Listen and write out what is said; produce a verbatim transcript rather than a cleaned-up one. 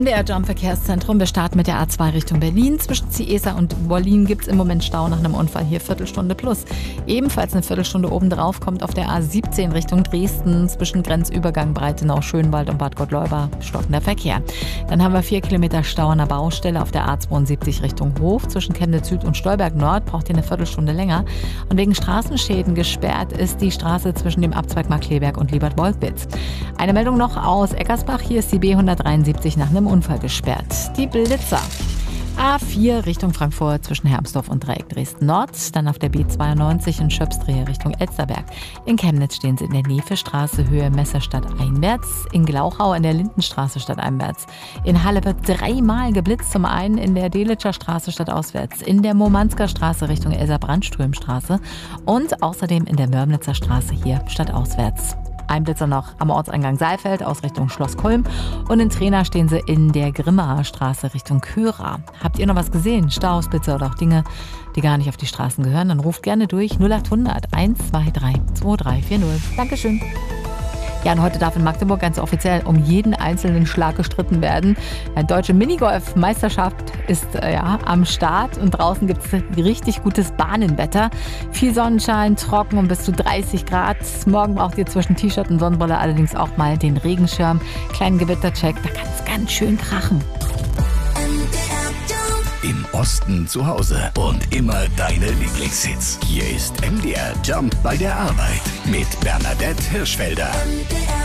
Der Jump-Verkehrszentrum. Wir starten mit der A zwei Richtung Berlin. Zwischen Ciesa und Wollin gibt es im Moment Stau nach einem Unfall. Hier Viertelstunde plus. Ebenfalls eine Viertelstunde obendrauf kommt auf der A siebzehn Richtung Dresden. Zwischen Grenzübergang Breitenau, Schönwald und Bad Gottleuba stockender Verkehr. Dann haben wir vier Kilometer Stau an der Baustelle auf der A zweiundsiebzig Richtung Hof. Zwischen Chemnitz Süd und Stolberg Nord braucht ihr eine Viertelstunde länger. Und wegen Straßenschäden gesperrt ist die Straße zwischen dem Abzweig Markkleeberg und Liebert-Wolkwitz. Eine Meldung noch aus Eckersbach. Hier ist die B hundertdreiundsiebzig nach einem Unfall gesperrt. Die Blitzer. A vier Richtung Frankfurt zwischen Hermsdorf und Dreieck Dresden Nord. Dann auf der B zweiundneunzig in Schöpsdrehe Richtung Elsterberg. In Chemnitz stehen sie in der Nevestraße Höhe Messerstadt einwärts. In Glauchau in der Lindenstraße stadteinwärts. In Halle wird dreimal geblitzt. Zum einen in der Delitscher Straße stadtauswärts. In der Momansker Straße Richtung Elsa-Brandström-Straße. Und außerdem in der Mörmnitzer Straße hier stadtauswärts. Ein Blitzer noch am Ortseingang Saalfeld aus Richtung Schloss Kulm. Und in Trena stehen sie in der Grimmaer Straße Richtung Köra. Habt ihr noch was gesehen? Staus, Blitzer oder auch Dinge, die gar nicht auf die Straßen gehören? Dann ruft gerne durch null achthundert eins zwei drei zwei drei vier null. Dankeschön. Ja, und heute darf in Magdeburg ganz offiziell um jeden einzelnen Schlag gestritten werden. Eine deutsche Minigolf-Meisterschaft ist äh, ja am Start und draußen gibt es richtig gutes Bahnenwetter. Viel Sonnenschein, trocken und bis zu dreißig Grad. Morgen braucht ihr zwischen T-Shirt und Sonnenbrille allerdings auch mal den Regenschirm. Kleinen Gewittercheck, da kann es ganz schön krachen. Im Osten zu Hause und immer deine Lieblingshits. Hier ist M D R Jump bei der Arbeit mit Bernadette Hirschfelder.